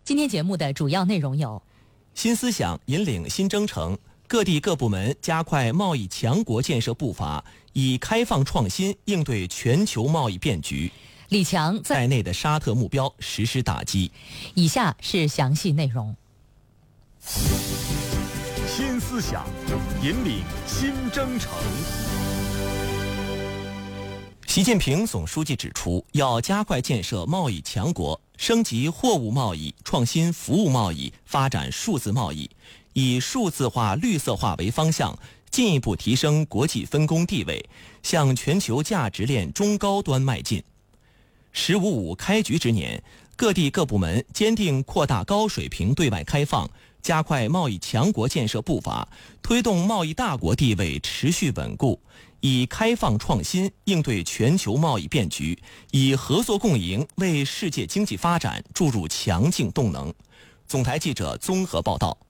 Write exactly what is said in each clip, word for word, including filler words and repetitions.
今天节目的主要内容有： 新思想引领新征程，各地各部门加快贸易强国建设步伐，以开放创新应对全球贸易变局。 李强在内的沙特目标实施打击。 以下是详细内容。 新思想引领新征程。 习近平总书记指出，要加快建设贸易强国，升级货物贸易，创新服务贸易，发展数字贸易，以数字化、绿色化为方向，进一步提升国际分工地位，向全球价值链中高端迈进。十五五开局之年，各地各部门坚定扩大高水平对外开放，加快贸易强国建设步伐，推动贸易大国地位持续稳固，以开放创新应对全球贸易变局，以合作共赢为世界经济发展注入强劲动能。总台记者综合报道。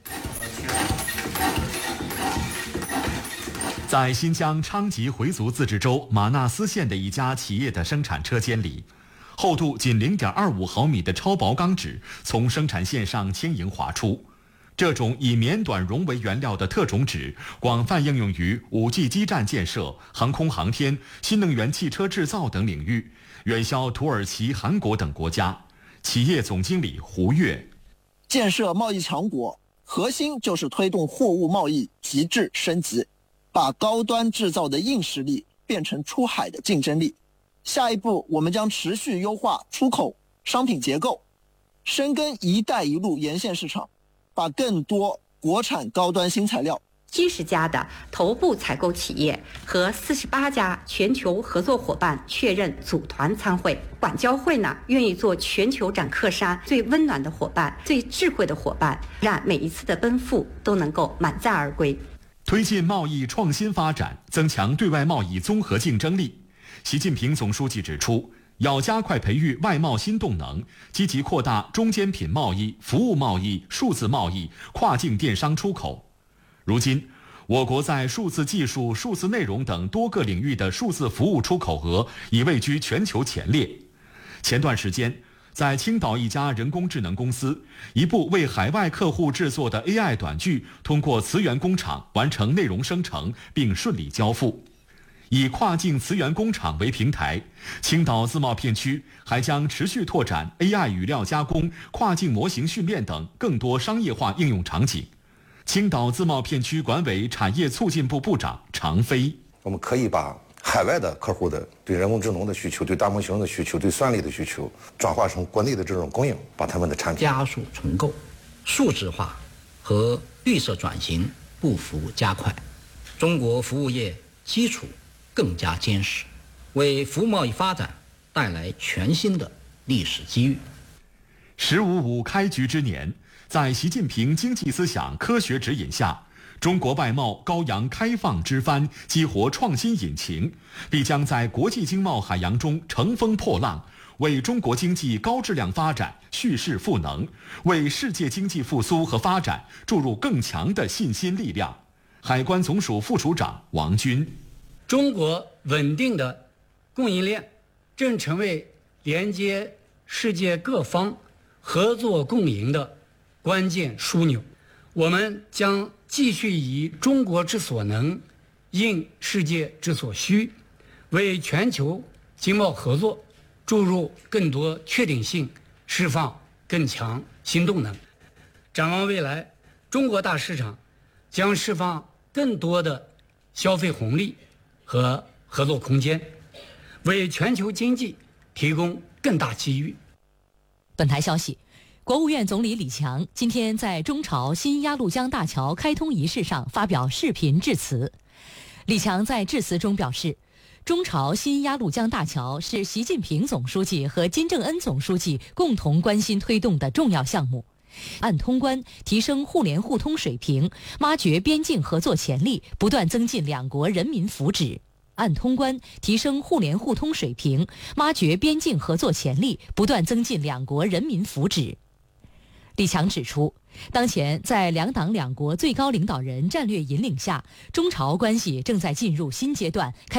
在新疆昌吉回族自治州玛纳斯县的一家企业的生产车间里，厚度仅 零点二五毫米的超薄钢纸从生产线上轻盈滑出。这种以绵短绒为原料的特种纸广泛应用于 五 G 基站建设、航空航天、新能源汽车制造等领域，远销土耳其、韩国等国家。企业总经理胡跃： 建设贸易强国，核心就是推动货物贸易极致升级，把高端制造的硬实力变成出海的竞争力。下一步，我们将持续优化出口商品结构，深耕“一带一路”沿线市场，把更多国产高端新材料。 七十家的头部采购企业和四十八家全球合作伙伴确认组团参会。管交会呢，愿意做全球展客山最温暖的伙伴、最智慧的伙伴，让每一次的奔赴都能够满载而归。 推进贸易创新发展，增强对外贸易综合竞争力。习近平总书记指出，要加快培育外贸新动能，积极扩大中间品贸易、服务贸易、数字贸易、跨境电商出口。如今，我国在数字技术、数字内容等多个领域的数字服务出口额已位居全球前列。前段时间，在青岛一家人工智能公司，一部为海外客户制作的 A I 短剧通过磁源工厂完成内容生成并顺利交付。以跨境磁源工厂为平台，青岛自贸片区还将持续拓展 A I 语料加工、跨境模型训练等更多商业化应用场景。青岛自贸片区管委产业促进部部长常飞： 我们可以把海外的客户的对人工智能的需求、对大模型的需求、对算力的需求，转化成国内的这种供应，把他们的产品加速重构、数字化和绿色转型步幅加快，中国服务业基础更加坚实，为服务贸易发展带来全新的历史机遇。 十五五开局之年，在习近平经济思想科学指引下，中国外贸高扬开放之帆，激活创新引擎，必将在国际经贸海洋中乘风破浪，为中国经济高质量发展蓄势赋能，为世界经济复苏和发展注入更强的信心力量。海关总署副署长王军： 中国稳定的供应链正成为连接世界各方合作共赢的关键枢纽。我们将继续以中国之所能，应世界之所需，为全球经贸合作注入更多确定性，释放更强新动能。展望未来，中国大市场将释放更多的消费红利和合作空间，为全球经济提供更大机遇。 本台消息，国务院总理李强今天在中朝新鸭绿江大桥开通仪式上发表视频致辞。李强在致辞中表示，中朝新鸭绿江大桥是习近平总书记和金正恩总书记共同关心推动的重要项目，按通关提升互联互通水平，挖掘边境合作潜力，不断增进两国人民福祉。按通关提升互联互通水平，挖掘边境合作潜力，不断增进两国人民福祉。李强指出，当前在两党两国最高领导人战略引领下，中朝关系正在进入新阶段，开